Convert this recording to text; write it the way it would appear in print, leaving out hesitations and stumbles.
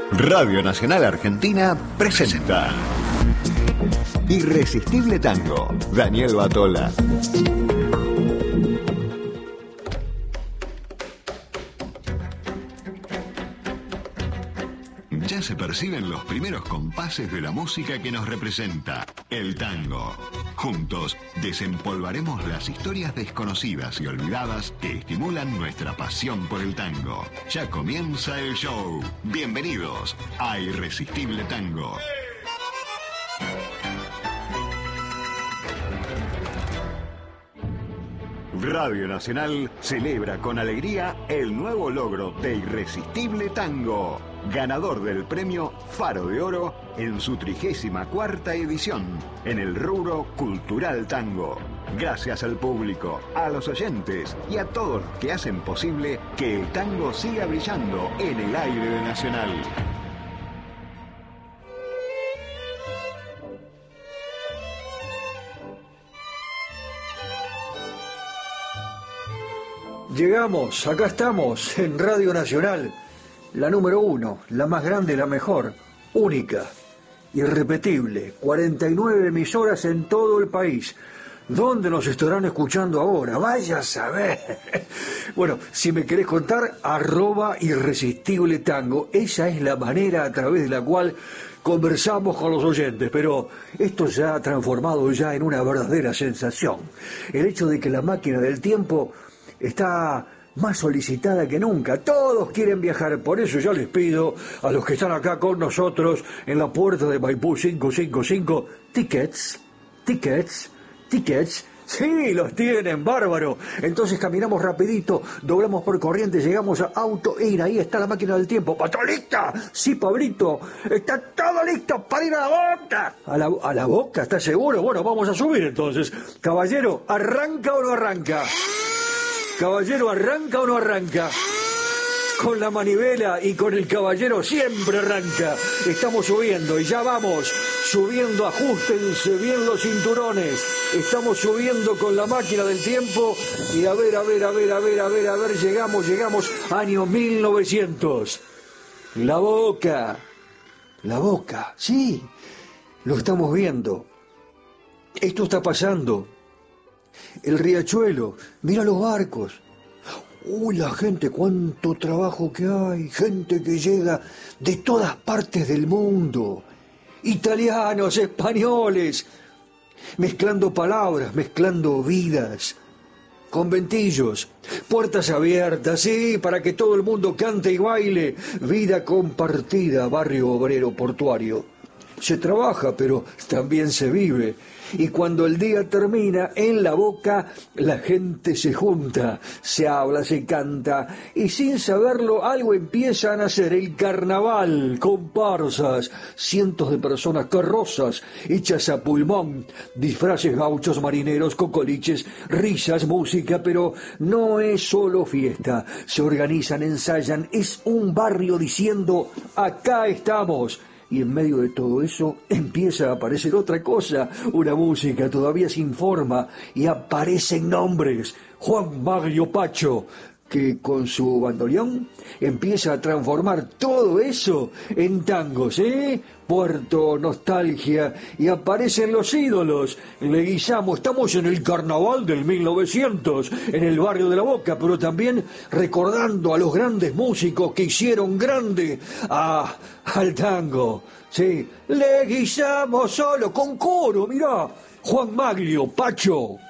Radio Nacional Argentina presenta Irresistible Tango, Daniel Batola. Ya se perciben los primeros compases de la música que nos representa, el tango. Juntos desempolvaremos las historias desconocidas y olvidadas que estimulan nuestra pasión por el tango. Ya comienza el show. Bienvenidos a Irresistible Tango. Radio Nacional celebra con alegría el nuevo logro de Irresistible Tango, ganador del premio Faro de Oro en su 34ª edición en el rubro Cultural Tango. Gracias al público, a los oyentes y a todos los que hacen posible que el tango siga brillando en el aire de Nacional. Llegamos, acá estamos, en Radio Nacional, la número 1, la más grande, la mejor, única, irrepetible, 49 emisoras en todo el país. ¿Dónde nos estarán escuchando ahora? Vaya a saber. Bueno, si me querés contar, @Irresistible Tango, esa es la manera a través de la cual conversamos con los oyentes, pero esto se ha transformado ya en una verdadera sensación. El hecho de que la máquina del tiempo está más solicitada que nunca. Todos quieren viajar, por eso ya les pido a los que están acá con nosotros en la puerta de Maipú 555, tickets. Sí, los tienen, bárbaro. Entonces caminamos rapidito, doblamos por Corrientes, llegamos a Autoin, ahí está la máquina del tiempo. ¿Está lista? Sí, Pablito, está todo listo para ir a la Boca. ¿A la Boca? ¿Estás seguro? Bueno, vamos a subir entonces. Caballero, ¿arranca o no arranca? Caballero, ¿arranca o no arranca? Con la manivela y con el caballero siempre arranca. Estamos subiendo y ya vamos subiendo, ajustense bien los cinturones. Estamos subiendo con la máquina del tiempo y a ver, llegamos, año 1900. La Boca, sí, lo estamos viendo. Esto está pasando. El riachuelo, mira los barcos. Uy, la gente, cuánto trabajo que hay, gente que llega de todas partes del mundo, italianos, españoles, mezclando palabras, mezclando vidas, conventillos, puertas abiertas, sí, para que todo el mundo cante y baile, vida compartida, barrio obrero portuario. Se trabaja, pero también se vive. Y cuando el día termina, en la Boca, la gente se junta, se habla, se canta, y sin saberlo, algo empieza a nacer, el carnaval, comparsas, cientos de personas, carrozas, hechas a pulmón, disfraces gauchos, marineros, cocoliches, risas, música, pero no es solo fiesta, se organizan, ensayan, es un barrio diciendo, acá estamos. Y en medio de todo eso empieza a aparecer otra cosa, una música todavía sin forma, y aparecen nombres. Juan Maglio Pacho, que con su bandoneón empieza a transformar todo eso en tangos, Puerto, nostalgia, y aparecen los ídolos. Leguizamo, estamos en el carnaval del 1900, en el barrio de la Boca, pero también recordando a los grandes músicos que hicieron grande al tango. Sí, Leguizamo solo, con coro, mirá, Juan Maglio, Pacho.